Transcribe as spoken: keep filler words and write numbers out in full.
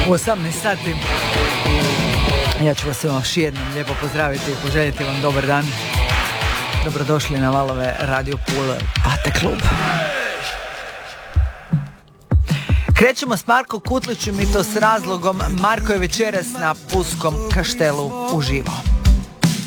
U osamnaest sati ja ću vas još jednom lijepo pozdraviti i poželjeti vam dobar dan. Dobrodošli na valove Radio Pule Pate klub. Krećemo s Marko Kutlićem i to s razlogom. Marko je večeras na Pulskom kaštelu uživo.